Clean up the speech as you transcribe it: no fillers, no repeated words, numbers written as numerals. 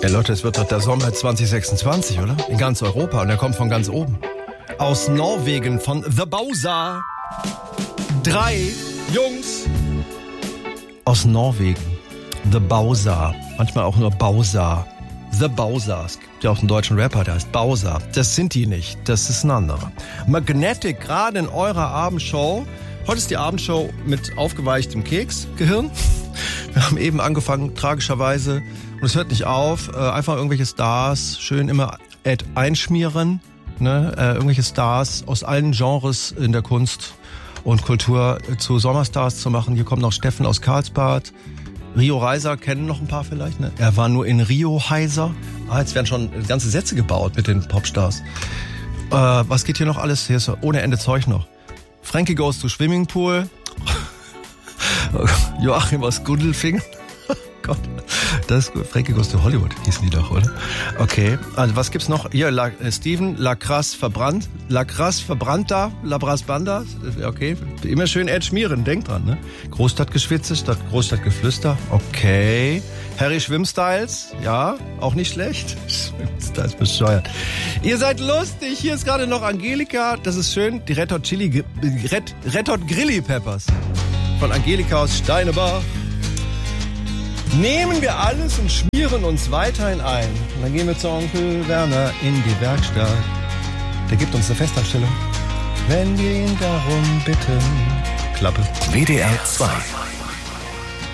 Ja, Leute, es wird doch der Sommer 2026, oder? In ganz Europa. Und der kommt von ganz oben. Aus Norwegen, von The Bowser. 3 Jungs aus Norwegen. The Bowser. Manchmal auch nur Bowser. The Bowser. Es gibt ja auch einen deutschen Rapper, der heißt Bowser. Das sind die nicht. Das ist ein anderer. Magnetic, gerade in eurer Abendshow. Heute ist die Abendshow mit aufgeweichtem Keksgehirn. Wir haben eben angefangen, tragischerweise, und es hört nicht auf, einfach irgendwelche Stars schön immer einschmieren, ne? Irgendwelche Stars aus allen Genres in der Kunst und Kultur zu Sommerstars zu machen. Hier kommt noch Steffen aus Karlsbad. Rio Reiser kennen noch ein paar vielleicht, ne? Er war nur in Rio Heiser. Jetzt werden schon ganze Sätze gebaut mit den Popstars. Was geht hier noch alles? Hier ist ohne Ende Zeug noch. Frankie goes to Swimmingpool. Joachim aus Gundelfingen. Gott, das ist gut. Frankie goes to Hollywood hießen die doch, oder? Okay, also was gibt's noch? Hier, Steven, Lacras verbrannt. Lacras verbrannter, Labras Banda. Okay, immer schön Ed schmieren, denkt dran, ne? Großstadtgeschwitze statt Großstadtgeflüster. Okay. Harry Schwimmstyles, ja, auch nicht schlecht. Schwimmstyles bescheuert. Ihr seid lustig, hier ist gerade noch Angelika, das ist schön. Die Red Hot Grilli Peppers von Angelika aus Steinebach. Nehmen wir alles und schmieren uns weiterhin ein. Und dann gehen wir zu Onkel Werner in die Werkstatt. Der gibt uns eine Festanstellung, wenn wir ihn darum bitten. Klappe. WDR 2